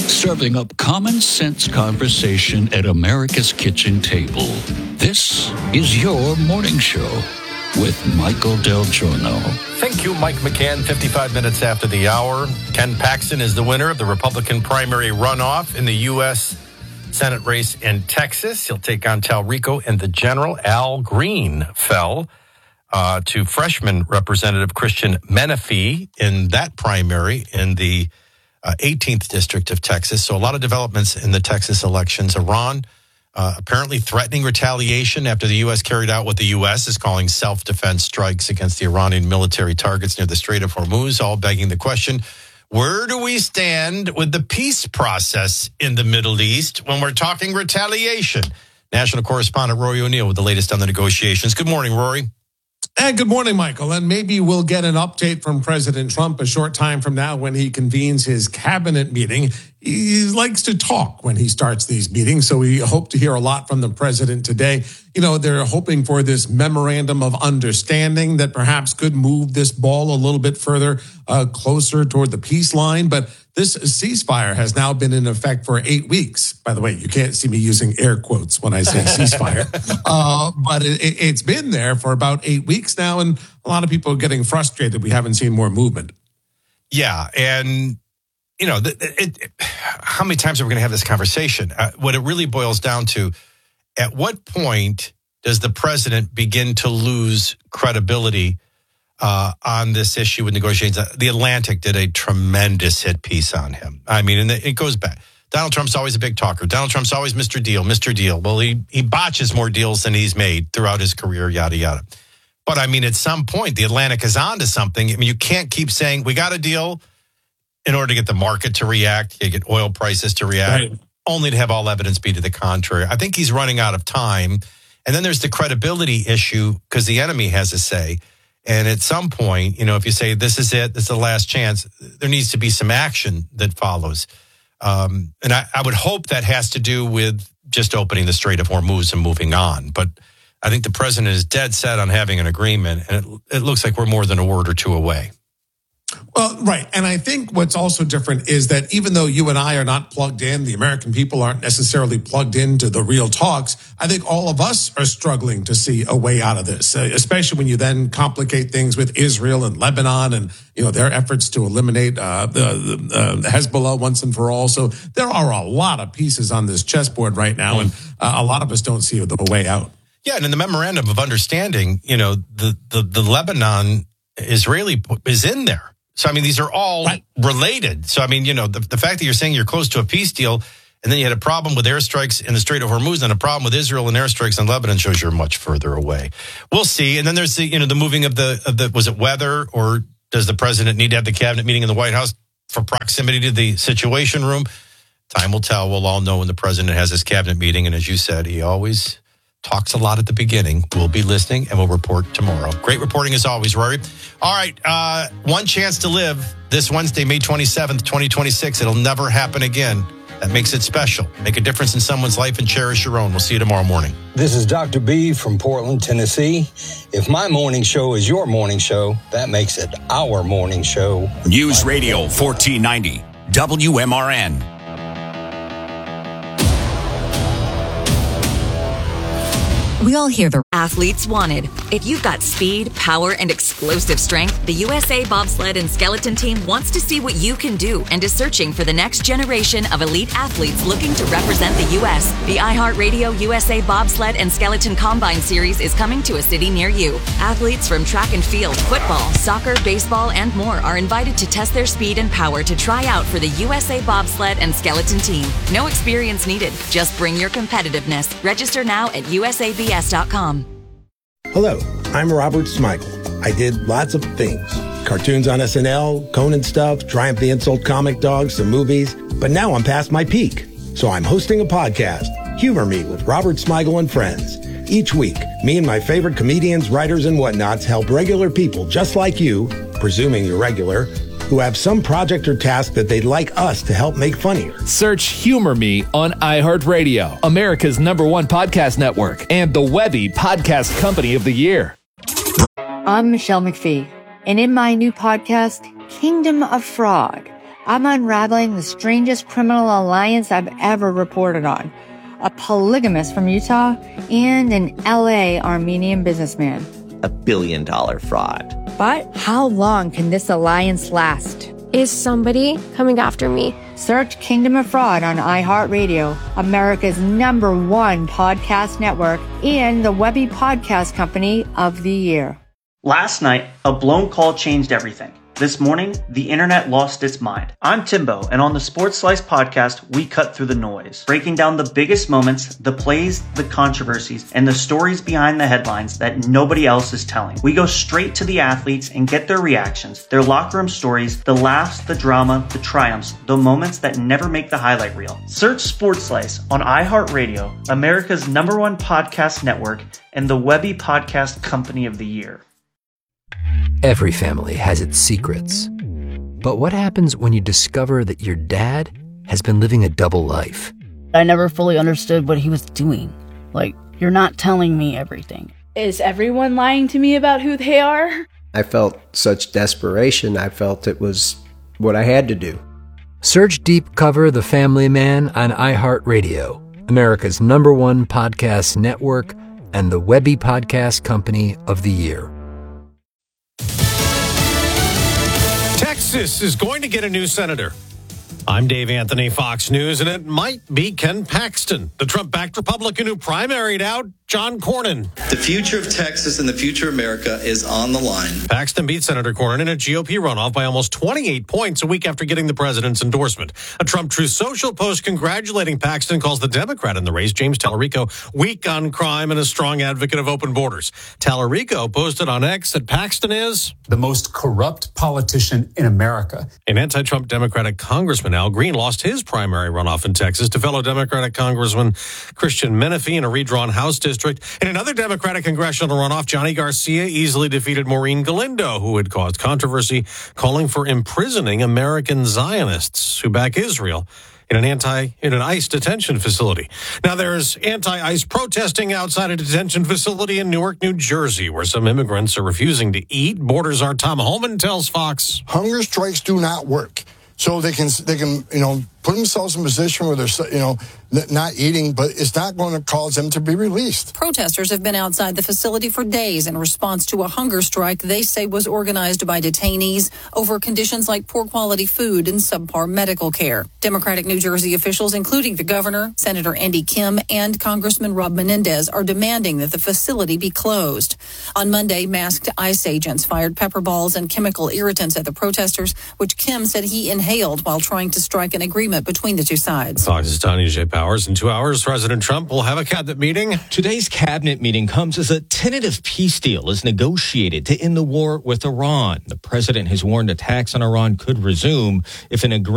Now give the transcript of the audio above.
serving up common sense conversation at America's kitchen table. This is your morning show with Michael Del Giorno. Thank you, Mike McCann. 55 minutes after the hour. Ken Paxton is the winner of the Republican primary runoff in the U.S. Senate race in Texas. He'll take on Talrico and the general. Al Green fell to freshman Representative Christian Menefee in that primary in the 18th district of Texas. So a lot of developments in the Texas elections. Iran apparently threatening retaliation after the U.S. carried out what the U.S. is calling self-defense strikes against the Iranian military targets near the Strait of Hormuz, all begging the question, where do we stand with the peace process in the Middle East when we're talking retaliation? National correspondent Rory O'Neill with the latest on the negotiations. Good morning, Rory. And good morning, Michael. And maybe we'll get an update from President Trump a short time from now when he convenes his cabinet meeting. He likes to talk when he starts these meetings, so we hope to hear a lot from the president today. You know, they're hoping for this memorandum of understanding that perhaps could move this ball a little bit further closer toward the peace line. But this ceasefire has now been in effect for 8 weeks. By the way, you can't see me using air quotes when I say ceasefire. But it's been there for about 8 weeks now, and a lot of people are getting frustrated we haven't seen more movement. Yeah, and you know, how many times are we going to have this conversation? What it really boils down to, at what point does the president begin to lose credibility on this issue with negotiations? The Atlantic did a tremendous hit piece on him. I mean, and it goes back. Donald Trump's always a big talker. Donald Trump's always Mr. Deal, Mr. Deal. Well, he botches more deals than he's made throughout his career, yada, yada. But, I mean, at some point, the Atlantic is on to something. I mean, you can't keep saying, we got a deal in order to get the market to react, you get oil prices to react, right, only to have all evidence be to the contrary. I think he's running out of time. And then there's the credibility issue because the enemy has a say. And at some point, you know, if you say this is it, this is the last chance, there needs to be some action that follows. And I would hope that has to do with just opening the Strait of Hormuz and moving on. But I think the president is dead set on having an agreement, and it looks like we're more than a word or two away. Well, right. And I think what's also different is that even though you and I are not plugged in, the American people aren't necessarily plugged into the real talks. I think all of us are struggling to see a way out of this, especially when you then complicate things with Israel and Lebanon and, you know, their efforts to eliminate the Hezbollah once and for all. So there are a lot of pieces on this chessboard right now, and a lot of us don't see the way out. Yeah, and in the memorandum of understanding, you know, the Lebanon Israeli is in there. So, I mean, these are all related. So, I mean, you know, the fact that you're saying you're close to a peace deal and then you had a problem with airstrikes in the Strait of Hormuz and a problem with Israel and airstrikes in Lebanon shows you're much further away. We'll see. And then there's the, you know, the moving of the was it weather, or does the president need to have the cabinet meeting in the White House for proximity to the Situation Room? Time will tell. We'll all know when the president has his cabinet meeting. And as you said, he always talks a lot at the beginning. We'll be listening and we'll report tomorrow. Great reporting as always, Rory. All right, One Chance to Live this Wednesday, May 27th, 2026. It'll never happen again. That makes it special. Make a difference in someone's life and cherish your own. We'll see you tomorrow morning. This is Dr. B from Portland, Tennessee. If my morning show is your morning show, that makes it our morning show. News Radio 1490, WMRN. We all hear the athletes wanted. If you've got speed, power, and explosive strength, the USA Bobsled and Skeleton Team wants to see what you can do and is searching for the next generation of elite athletes looking to represent the U.S. The iHeartRadio USA Bobsled and Skeleton Combine Series is coming to a city near you. Athletes from track and field, football, soccer, baseball, and more are invited to test their speed and power to try out for the USA Bobsled and Skeleton Team. No experience needed. Just bring your competitiveness. Register now at USABS.com. Hello, I'm Robert Smigel. I did lots of things. Cartoons on SNL, Conan stuff, Triumph the Insult Comic Dog, some movies. But now I'm past my peak. So I'm hosting a podcast, Humor Me with Robert Smigel and Friends. Each week, me and my favorite comedians, writers, and whatnots help regular people just like you, presuming you're regular, who have some project or task that they'd like us to help make funnier. Search Humor Me on iHeartRadio, America's #1 podcast network, and the Webby Podcast Company of the Year. I'm Michelle McPhee, and in my new podcast, Kingdom of Frog, I'm unraveling the strangest criminal alliance I've ever reported on. A polygamist from Utah and an LA Armenian businessman. $1 billion fraud. But how long can this alliance last? Is somebody coming after me? Search Kingdom of Fraud on iHeartRadio, America's #1 podcast network, and the Webby Podcast Company of the Year. Last night, a blown call changed everything. This morning, the internet lost its mind. I'm Timbo, and on the Sports Slice podcast, we cut through the noise, breaking down the biggest moments, the plays, the controversies, and the stories behind the headlines that nobody else is telling. We go straight to the athletes and get their reactions, their locker room stories, the laughs, the drama, the triumphs, the moments that never make the highlight reel. Search Sports Slice on iHeartRadio, America's #1 podcast network, and the Webby Podcast Company of the Year. Every family has its secrets. But what happens when you discover that your dad has been living a double life? I never fully understood what he was doing. Like, you're not telling me everything. Is everyone lying to me about who they are? I felt such desperation. I felt it was what I had to do. Search Deep Cover The Family Man on iHeartRadio, America's #1 podcast network, and the Webby Podcast Company of the Year. Texas is going to get a new senator. I'm Dave Anthony, Fox News, and it might be Ken Paxton, the Trump-backed Republican who primaried out John Cornyn. The future of Texas and the future of America is on the line. Paxton beat Senator Cornyn in a GOP runoff by almost 28 points a week after getting the president's endorsement. A Trump Truth Social post congratulating Paxton calls the Democrat in the race, James Tallarico, weak on crime and a strong advocate of open borders. Tallarico posted on X that Paxton is the most corrupt politician in America. An anti-Trump Democratic Congressman Al Green lost his primary runoff in Texas to fellow Democratic Congressman Christian Menefee in a redrawn House district. In another Democratic congressional runoff, Johnny Garcia easily defeated Maureen Galindo, who had caused controversy, calling for imprisoning American Zionists who back Israel in an ICE detention facility. Now, there's anti-ICE protesting outside a detention facility in Newark, New Jersey, where some immigrants are refusing to eat. Borders are Tom Holman tells Fox. Hunger strikes do not work. So they can put themselves in a position where they're, not eating, but it's not going to cause them to be released. Protesters have been outside the facility for days in response to a hunger strike they say was organized by detainees over conditions like poor quality food and subpar medical care. Democratic New Jersey officials, including the governor, Senator Andy Kim, and Congressman Rob Menendez, are demanding that the facility be closed. On Monday, masked ICE agents fired pepper balls and chemical irritants at the protesters, which Kim said he inhaled while trying to strike an agreement between the two sides. Fox's Tanya J. Powers. In 2 hours, President Trump will have a cabinet meeting. Today's cabinet meeting comes as a tentative peace deal is negotiated to end the war with Iran. The president has warned attacks on Iran could resume if an agreement